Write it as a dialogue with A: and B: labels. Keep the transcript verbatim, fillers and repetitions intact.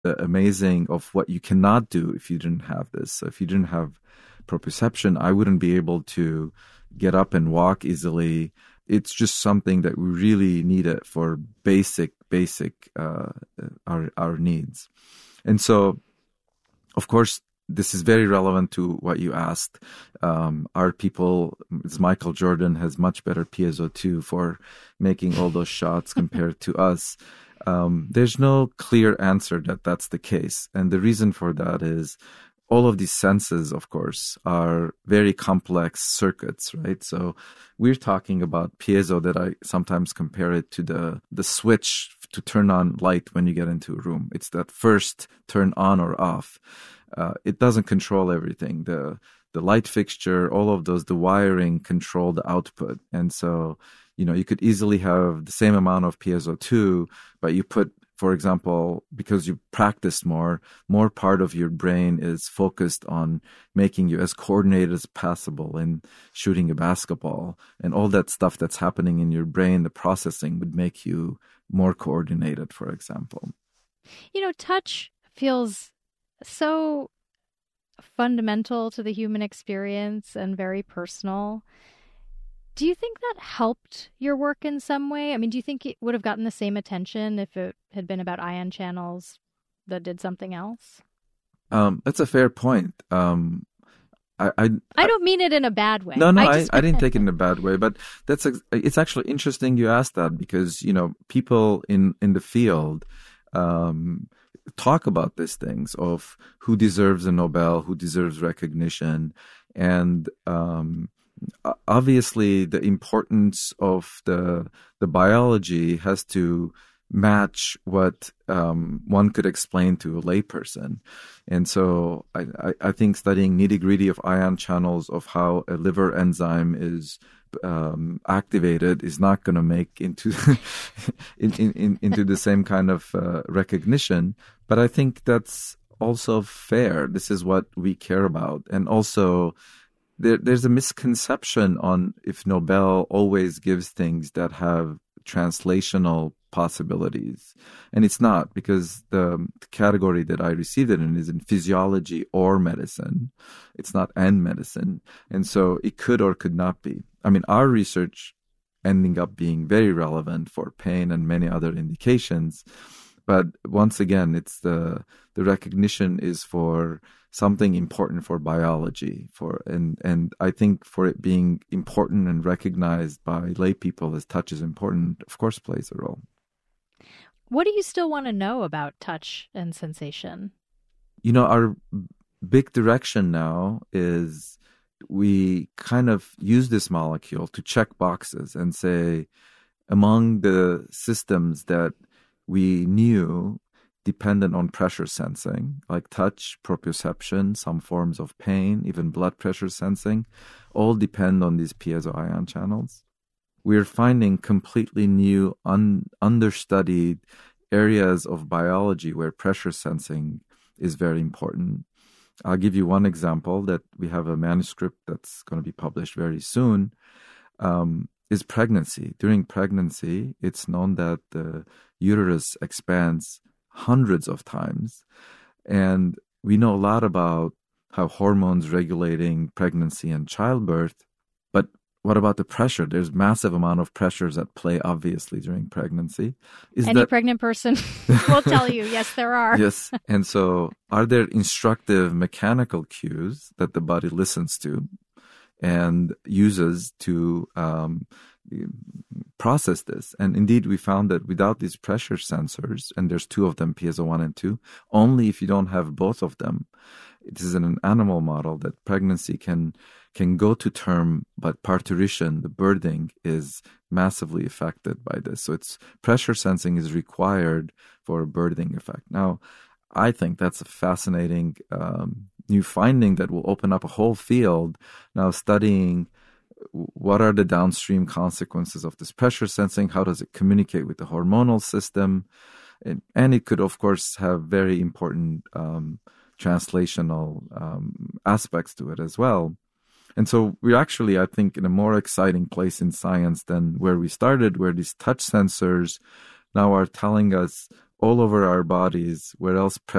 A: the amazing of what you cannot do if you didn't have this. So if you didn't have proprioception, I wouldn't be able to get up and walk easily. It's just something that we really need it for basic, basic uh, our our needs. And so, of course, this is very relevant to what you asked. Um, our people, Michael Jordan has much better P S O two for making all those shots compared to us. Um, there's no clear answer that that's the case. And the reason for that is all of these senses, of course, are very complex circuits, right? So we're talking about piezo that I sometimes compare it to the, the switch to turn on light when you get into a room. It's that first turn on or off. Uh, it doesn't control everything. The the light fixture, all of those, the wiring control the output. And so, you know, you could easily have the same amount of P S O two, but you put, for example, because you practice more, more part of your brain is focused on making you as coordinated as possible in shooting a basketball. And all that stuff that's happening in your brain, the processing would make you more coordinated, for example.
B: You know, touch feels so fundamental to the human experience and very personal. Do you think that helped your work in some way? I mean, do you think it would have gotten the same attention if it had been about ion channels that did something else?
A: Um, that's a fair point. Um, I, I,
B: I don't mean it in a bad way.
A: No, no,
B: I,
A: I,
B: just...
A: I didn't take it in a bad way, but that's it's actually interesting you asked that because, you know, people in, in the field um, talk about these things of who deserves a Nobel, who deserves recognition, and um, obviously the importance of the the biology has to match what um, one could explain to a layperson. And so I, I, I think studying nitty-gritty of ion channels, of how a liver enzyme is um, activated is not going to make into in, in, into the same kind of uh, recognition. But I think that's also fair. This is what we care about. And also there, there's a misconception on if Nobel always gives things that have translational possibilities. And it's not, because the category that I received it in is in physiology or medicine. It's not and medicine. And so it could or could not be. I mean, our research ending up being very relevant for pain and many other indications. But once again, it's the the recognition is for something important for biology, for and and I think for it being important and recognized by lay people as touch is important, of course, plays a role.
B: What do you still want to know about touch and sensation?
A: You know, our big direction now is we kind of use this molecule to check boxes and say, among the systems that we knew dependent on pressure sensing, like touch, proprioception, some forms of pain, even blood pressure sensing, all depend on these piezo ion channels. We're finding completely new, un- understudied areas of biology where pressure sensing is very important. I'll give you one example that we have a manuscript that's going to be published very soon, um, is pregnancy. During pregnancy, it's known that the uterus expands hundreds of times. And we know a lot about how hormones regulating pregnancy and childbirth, but what about the pressure? There's massive amount of pressures at play, obviously, during pregnancy. Is
B: Any
A: that...
B: pregnant person will tell you, yes, there are.
A: Yes. And so are there instructive mechanical cues that the body listens to and uses to um, process this? And indeed, we found that without these pressure sensors, and there's two of them, piezo one and two, only if you don't have both of them, it is in an animal model that pregnancy can can go to term, but parturition, the birthing, is massively affected by this. So it's pressure sensing is required for a birthing effect. Now, I think that's a fascinating um, new finding that will open up a whole field now studying what are the downstream consequences of this pressure sensing, how does it communicate with the hormonal system, and, and it could, of course, have very important um, translational um, aspects to it as well. And so we're actually, I think, in a more exciting place in science than where we started, where these touch sensors now are telling us all over our bodies. Where else